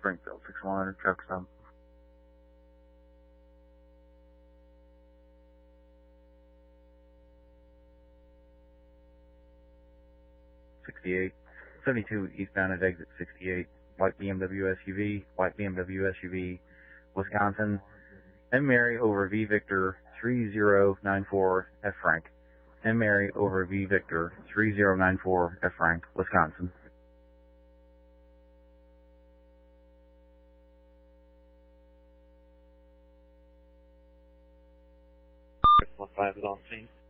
Springfield, 6100 truck stop. 68, 72 eastbound at exit 68, white BMW SUV, Wisconsin, M. Mary over V Victor 3094 F Frank. M. Mary over V Victor 3094 F Frank, Wisconsin. +5 is on scene.